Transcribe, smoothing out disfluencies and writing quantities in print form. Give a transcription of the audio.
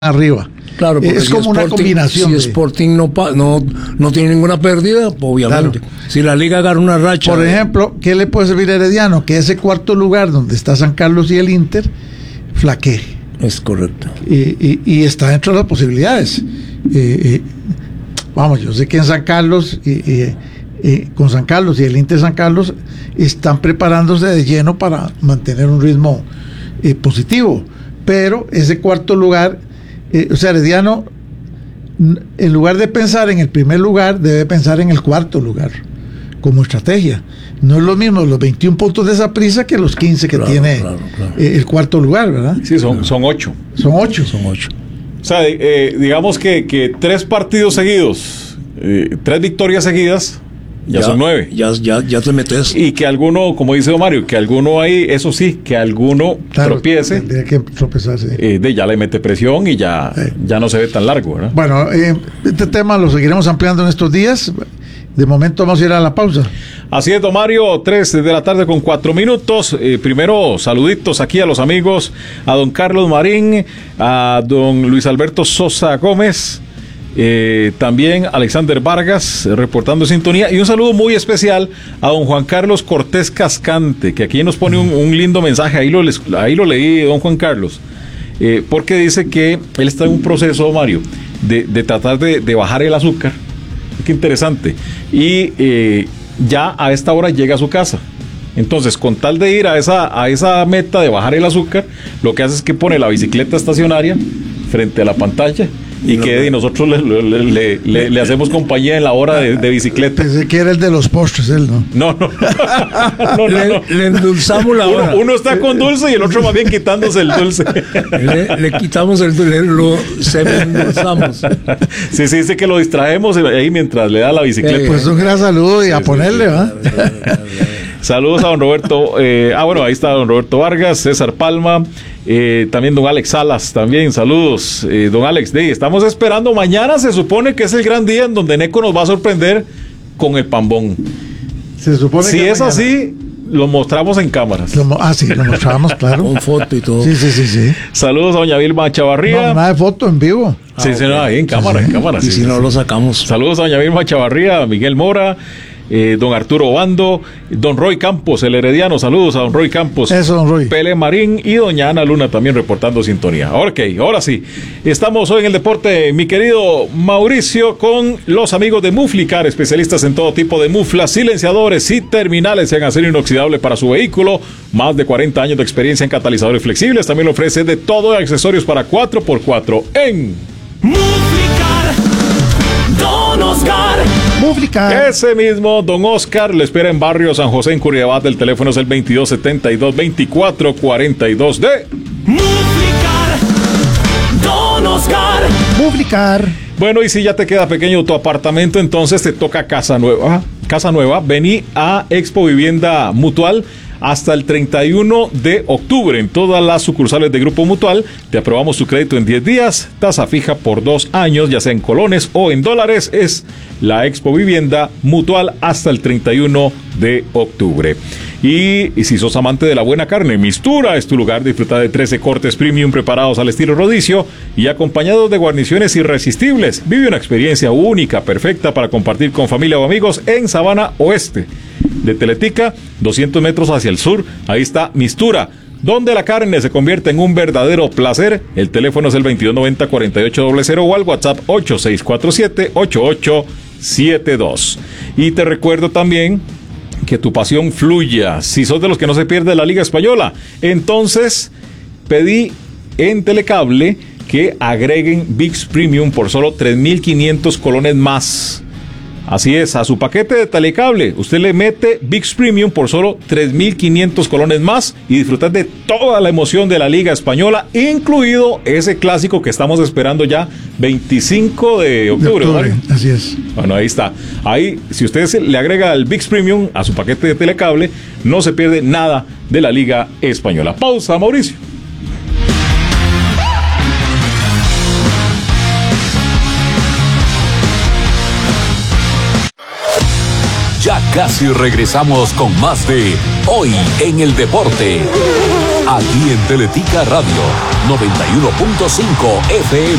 arriba. Claro, porque es como una combinación. Si Sporting no tiene ninguna pérdida, obviamente. Claro. Si la Liga agarra una racha. Por ejemplo, ¿qué le puede servir a Herediano? Que ese cuarto lugar donde está San Carlos y el Inter flaquee. Es correcto. Y está dentro de las posibilidades. Vamos, yo sé que en San Carlos, con San Carlos y el Inter San Carlos, están preparándose de lleno para mantener un ritmo positivo. Pero ese cuarto lugar, o sea, Herediano, en lugar de pensar en el primer lugar, debe pensar en el cuarto lugar como estrategia. No es lo mismo los 21 puntos de Saprissa que los 15 que tiene el cuarto lugar, ¿verdad? Sí, son 8. Son 8. O sea, digamos que 3 partidos seguidos, 3 victorias seguidas, ya son 9. Ya te metes. Y que alguno, como dice Don Mario, que alguno ahí, eso sí, que alguno tropiece. Tendría que tropezarse. Ya le mete presión y ya no se ve tan largo, ¿verdad? Bueno, este tema lo seguiremos ampliando en estos días. De momento vamos a ir a la pausa. Así es, Don Mario, 3 de la tarde con 4 minutos. Primero, saluditos aquí a los amigos, a don Carlos Marín, a don Luis Alberto Sosa Gómez, también Alexander Vargas, reportando sintonía, y un saludo muy especial a don Juan Carlos Cortés Cascante, que aquí nos pone un lindo mensaje, ahí lo leí, don Juan Carlos, porque dice que él está en un proceso, Mario, de tratar de bajar el azúcar. Qué interesante. Y ya a esta hora llega a su casa. Entonces, con tal de ir a esa meta de bajar el azúcar, lo que hace es que pone la bicicleta estacionaria frente a la pantalla y nosotros le hacemos compañía en la hora de bicicleta. Pensé que era el de los postres, él, ¿no? No. Le endulzamos la hora. Uno está con dulce y el otro más bien quitándose el dulce. Le quitamos el dulce, lo semi-endulzamos. Sí, dice que lo distraemos ahí mientras le da la bicicleta. Pues un gran saludo y a ponerle, ¿va? Saludos a don Roberto. Ahí está don Roberto Vargas, César Palma, también don Alex Salas, también saludos. Don Alex, estamos esperando, mañana se supone que es el gran día en donde Neco nos va a sorprender con el pambón. Se supone si es mañana. Así, lo mostramos en cámaras. Lo mostramos, claro. Con foto y todo. Sí. Saludos a doña Vilma Chavarría. No, nada de foto en vivo. Sí, ahí en cámara. Y si no lo sacamos. Saludos a doña Vilma Chavarría, Miguel Mora, don Arturo Obando, don Roy Campos, el herediano, saludos a don Roy Campos. Eso, don Roy. Pele Marín y doña Ana Luna también reportando sintonía. Ok, ahora sí, estamos hoy en el deporte, mi querido Mauricio, con los amigos de Muflicar, especialistas en todo tipo de muflas, silenciadores y terminales en acero inoxidable para su vehículo, más de 40 años de experiencia en catalizadores flexibles, también le ofrece de todo, accesorios para 4x4 en Muflicar, Don Oscar. Muflicar. Ese mismo, don Oscar, le espera en Barrio San José, en Curriabat. El teléfono es el 2272-2442 de Muflicar, Don Oscar. Muflicar. Bueno, y si ya te queda pequeño tu apartamento, entonces te toca casa nueva. Vení a Expo Vivienda Mutual hasta el 31 de octubre en todas las sucursales de Grupo Mutual. Te aprobamos tu crédito en 10 días, tasa fija por 2 años, ya sea en colones o en dólares. Es la Expo Vivienda Mutual hasta el 31 de octubre. Y si sos amante de la buena carne, Mistura es tu lugar. Disfruta de 13 cortes premium preparados al estilo rodicio y acompañados de guarniciones irresistibles. Vive una experiencia única, perfecta para compartir con familia o amigos en Sabana Oeste. De Teletica, 200 metros hacia el sur, ahí está Mistura, donde la carne se convierte en un verdadero placer. El teléfono es el 2290-4800 o al WhatsApp 8647-8872. Y te recuerdo también que tu pasión fluya. Si sos de los que no se pierde la Liga Española, entonces pedí en Telecable que agreguen ViX Premium por solo 3.500 colones más. Así es, a su paquete de Telecable, usted le mete ViX Premium por solo 3.500 colones más y disfrutar de toda la emoción de la Liga Española, incluido ese clásico que estamos esperando ya 25 de octubre. Así es. Bueno, ahí está. Ahí, si usted le agrega el ViX Premium a su paquete de Telecable, no se pierde nada de la Liga Española. Pausa, Mauricio. Ya casi regresamos con más de Hoy en el Deporte. Aquí en Teletica Radio 91.5 FM.